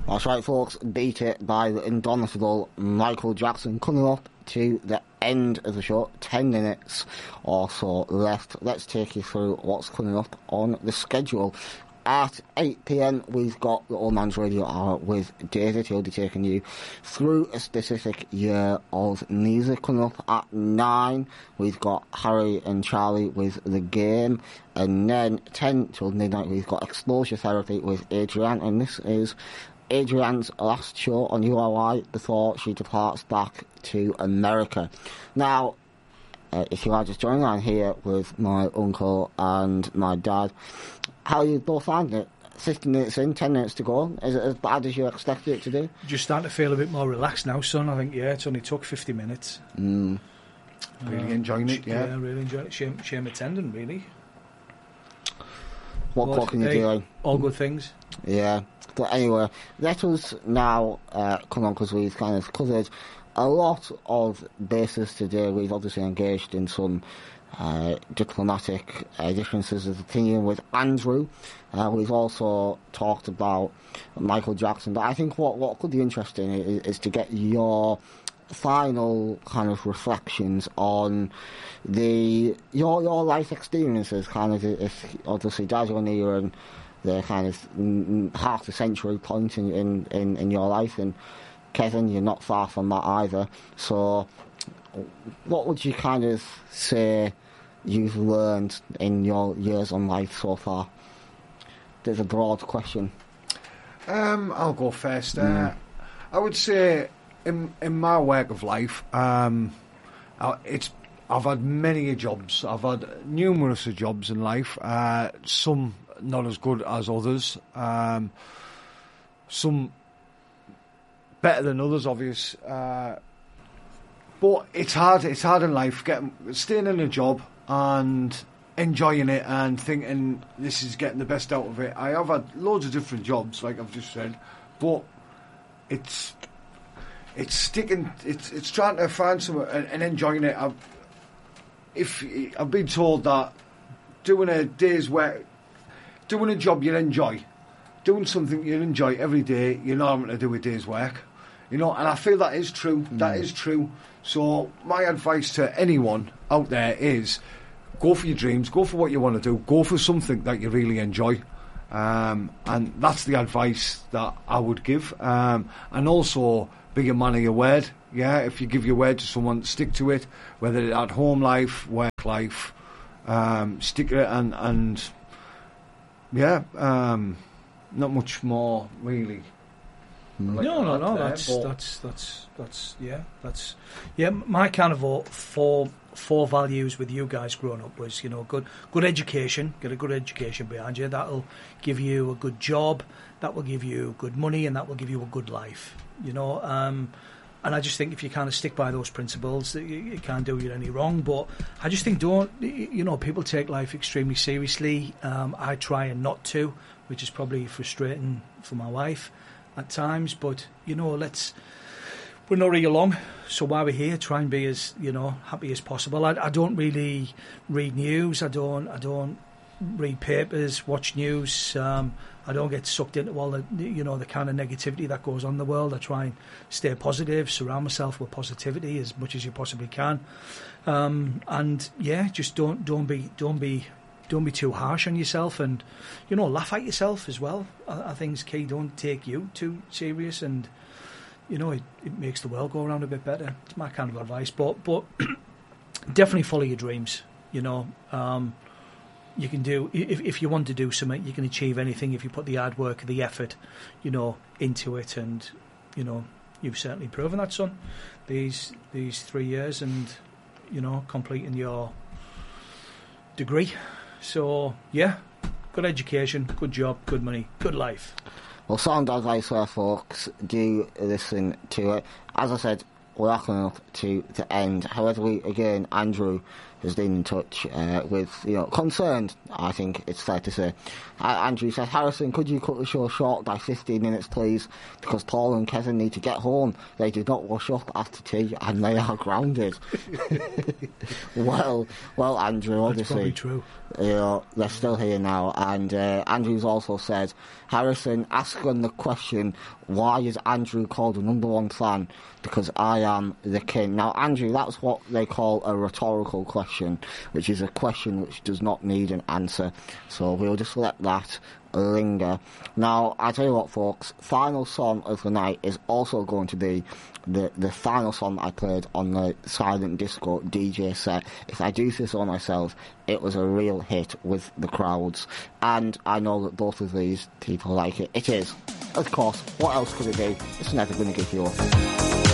That's right, folks. Beat It by the indomitable Michael Jackson. Coming up to the end of the show, 10 minutes or so left. Let's take you through what's coming up on the schedule. At 8 p.m, we've got the Old Man's Radio Hour with David. He'll be taking you through a specific year of music. Coming up at 9, we've got Harry and Charlie with The Game. And then 10 till midnight, we've got Exposure Therapy with Adrienne. And this is Adrienne's last show on URI before she departs back to America. Now, if you are just joining, I'm here with my uncle and my dad. How are you both finding it? 15 minutes in, 10 minutes to go. Is it as bad as you expected it to do? Just starting to feel a bit more relaxed now, son. I think, it's only took 50 minutes. Really enjoying it, yeah. Yeah, really enjoying it. Shame attending, really. What can you do? All good things. Yeah. But anyway, let us now come on, because we've kind of covered a lot of bases today. We've obviously engaged in some diplomatic differences of opinion with Andrew. We've also talked about Michael Jackson. But I think what could be interesting is to get your final kind of reflections on your life experiences, kind of, if obviously Dad's only you're in the kind of half a century point in your life, and Kevin, you're not far from that either. So what would you kind of say you've learned in your years on life so far? There's a broad question. I'll go first. I would say in my work of life, I've had many jobs. I've had numerous jobs in life. Some not as good as others. Some better than others, obvious. But it's hard. It's hard in life, staying in a job and enjoying it and thinking this is getting the best out of it. I have had loads of different jobs, like I've just said, but it's sticking. It's trying to find something and enjoying it. I've been told that doing a day's work, doing a job you enjoy, doing something you enjoy every day, you're not having to do a day's work. And I feel that is true. That is true. So my advice to anyone out there is go for your dreams, go for what you want to do, go for something that you really enjoy. And that's the advice that I would give. And also be a man of your word. Yeah, if you give your word to someone, stick to it, whether it's at home life, work life, stick to it and not much more really. No. That's my kind of four values with you guys growing up was, good education, get a good education behind you. That'll give you a good job, that will give you good money, and that will give you a good life. And I just think if you kind of stick by those principles, it can't do you any wrong. But I just think people take life extremely seriously. I try and not to, which is probably frustrating for my wife at times, but we're not really long, so while we're here, try and be as happy as possible. I don't really read news. I don't read papers, watch news. I don't get sucked into all the the kind of negativity that goes on in the world. I try and stay positive, surround myself with positivity as much as you possibly can, just don't be too harsh on yourself, and laugh at yourself as well. I think it's key. Don't take you too serious, and it makes the world go around a bit better. It's my kind of advice. But definitely follow your dreams. You can do, if you want to do something, you can achieve anything if you put the hard work, the effort, into it, and you've certainly proven that, son. These 3 years, and completing your degree. So, good education, good job, good money, good life. Well, sound advice there, folks. Do listen to it. As I said, we're not enough to end. However, again, Andrew has been in touch with, concerned, I think it's fair to say. Andrew said, Harrison, could you cut the show short by 15 minutes, please? Because Paul and Kevin need to get home. They did not wash up after tea, and they are grounded. well, Andrew, obviously. That's probably true. They're still here now. And Andrew's also said, Harrison, ask them the question, why is Andrew called the number one fan? Because I am the king. Now, Andrew, that's what they call a rhetorical question, which is a question which does not need an answer. So we'll just let that linger. Now, I tell you what, folks, final song of the night is also going to be the final song I played on the Silent Disco DJ set. If I do this on myself, it was a real hit with the crowds, and I know that both of these people like it. It is, of course, what else could it be? It's Never Gonna Give You Up.